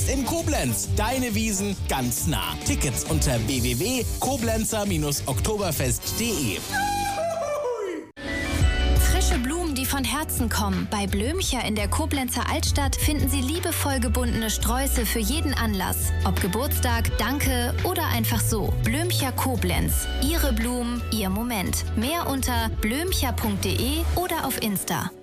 Oktoberfest in Koblenz. Deine Wiesn ganz nah. Tickets unter www.koblenzer-oktoberfest.de. Frische Blumen, die von Herzen kommen. Bei Blömcher in der Koblenzer Altstadt finden Sie liebevoll gebundene Sträuße für jeden Anlass. Ob Geburtstag, Danke oder einfach so. Blömcher Koblenz. Ihre Blumen, Ihr Moment. Mehr unter blömcher.de oder auf Insta.